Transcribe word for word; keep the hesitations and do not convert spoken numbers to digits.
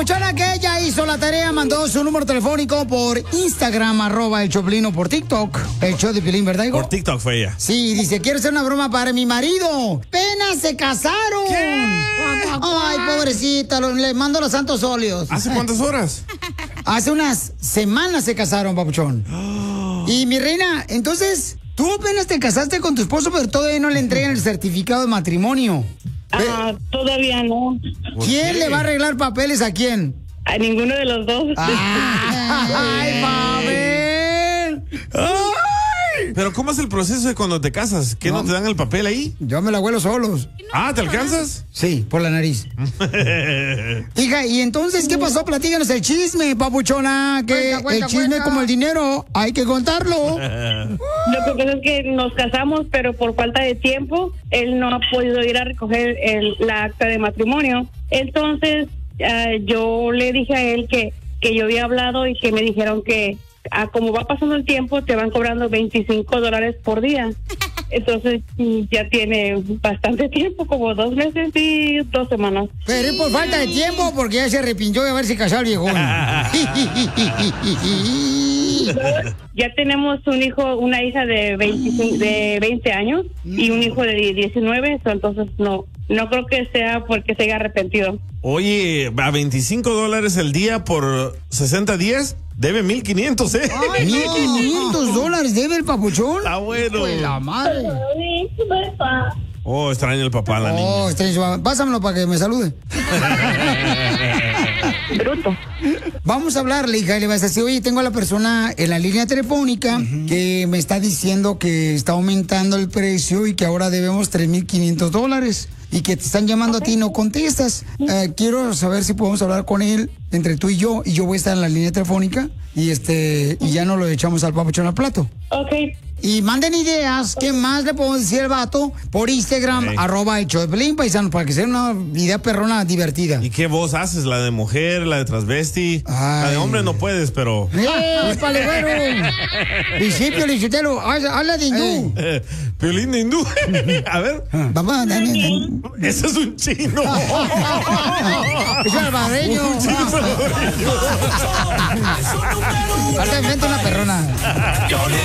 Chona, que ella hizo la tarea, mandó su número telefónico por Instagram, arroba el Choplin, o por TikTok, el show de Piolín, ¿verdad, hijo? Por TikTok fue ella. Sí, dice, quiero hacer una broma para mi marido. ¡Apenas se casaron! ¿Qué? Ay, pobrecita, lo- le mando los santos óleos. ¿Hace cuántas horas? Hace unas semanas se casaron, papuchón. Y mi reina, entonces, tú apenas te casaste con tu esposo, pero todavía no le entregan el certificado de matrimonio. Ah, todavía no. ¿Quién le va a arreglar papeles a quién? A ninguno de los dos. ¡Ay, Pavel! ¡Ay! Pero ¿cómo es el proceso de cuando te casas? ¿Qué no, No. te dan el papel ahí? Yo me la huelo solos. Ah, ¿te alcanzas? Sí, por la nariz. Hija, y entonces, ¿qué pasó? Platícanos el chisme, papuchona. Que Cuenta, cuenta, el chisme cuenta. como el dinero, hay que contarlo. Lo que pasa es que nos casamos, pero por falta de tiempo, él no ha podido ir a recoger el, la acta de matrimonio. Entonces, ah, yo le dije a él que, que yo había hablado y que me dijeron que ah, como va pasando el tiempo, te van cobrando veinticinco dólares por día. Entonces, mm, ya tiene bastante tiempo, como dos meses y dos semanas. Pero es por falta de tiempo, porque ya se arrepintió de haberse casado el viejón. Ya tenemos un hijo, una hija de veinticinco, de veinte años y un hijo de diecinueve, so, entonces no, no creo que sea porque se haya arrepentido. Oye, a veinticinco dólares el día por sesenta días, debe mil quinientos, ¿eh? mil quinientos dólares debe el papuchón. Está bueno. Pues la madre. Oh, extraña el papá, la niña. Oh, extraño. Pásamelo para que me salude. Bruto. Vamos a hablarle, hija, y le vas a decir, oye, tengo a la persona en la línea telefónica que me está diciendo que está aumentando el precio y que ahora debemos tres mil quinientos dólares y que te están llamando a ti y no contestas. Eh, quiero saber si podemos hablar con él entre tú y yo, y yo voy a estar en la línea telefónica y este y ya no lo echamos al papuchón al plato. Ok. Y manden ideas, ¿qué más le podemos decir al vato? Por Instagram, Ey. arroba el show de Piolín, paisano, para que sea una idea perrona divertida. ¿Y qué voz haces? ¿La de mujer, la de transvesti? Ay. La de hombre no puedes, pero... ¡Eh, palegüero! Principio, Licitelo, habla de hindú. Eh, Piolín de hindú. A ver. Vamos a dar. Ese es un chino. Es salvadoreño. Falta enfrente una perrona.